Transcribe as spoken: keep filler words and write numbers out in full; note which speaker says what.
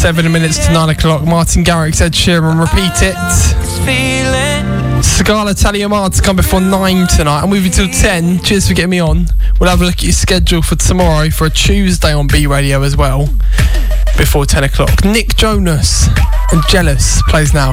Speaker 1: Seven minutes to nine o'clock. Martin Garrix, Ed Sheeran, Repeat It. Scala Taliamar to come before nine tonight. I'm with you till ten. Cheers for getting me on. We'll have a look at your schedule for tomorrow for a Tuesday on B Radio as well. Before ten o'clock. Nick Jonas and Jealous plays now.